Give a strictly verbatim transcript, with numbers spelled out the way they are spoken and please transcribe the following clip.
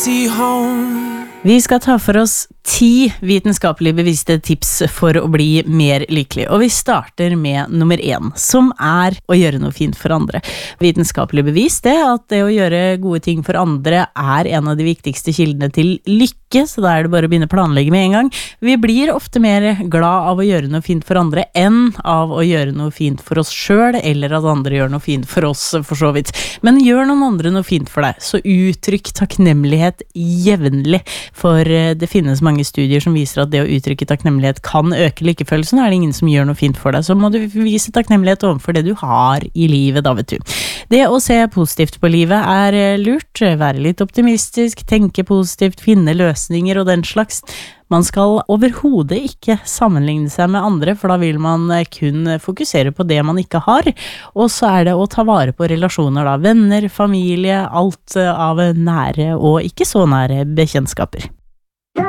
taxi home. Vi skal ta for oss ti vitenskapelig bevisste tips for å bli mer lykkelig, og vi starter med nummer én, som er å gjøre noe fint for andre. Vitenskapelig bevist er at det å gjøre gode ting for andre er en av de viktigste kildene til lykke, så da er det bare å begynne å planlegge med en gang. Vi blir ofte mer glad av å gjøre noe fint for andre enn av å gjøre noe fint for oss selv, eller at andre gjør noe fint for oss, for så vidt. Men gjør noen andre noe fint for deg, så uttrykk takknemlighet jevnlig. For det finnes mange studier som viser at det å uttrykke takknemlighet kan øke lykkefølelsen. Er det ingen som gjør noe fint for deg, så må du vise takknemlighet overfor det du har i livet, da vet du. Det å se positivt på livet er lurt, være litt optimistisk, tenke positivt, finne løsninger og den slags. Man skal overhodet ikke sammenligne seg med andre, for da vil man kun fokusere på det man ikke har. Og så er det å ta vare på relasjoner da, venner, familie, alt av nære og ikke så nære bekjentskaper.